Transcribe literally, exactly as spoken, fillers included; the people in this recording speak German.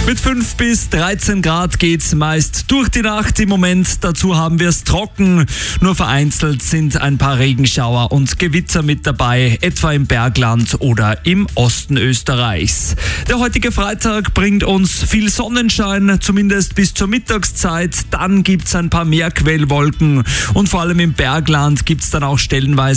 Mit fünf bis dreizehn Grad geht's meist durch die Nacht im Moment. Dazu haben wir es trocken. Nur vereinzelt sind ein paar Regenschauer und Gewitter mit dabei, etwa im Bergland oder im Osten Österreichs. Der heutige Freitag bringt uns viel Sonnenschein, zumindest bis zur Mittagszeit. Dann gibt's ein paar mehr Quellwolken und vor allem im Bergland gibt's dann auch stellenweise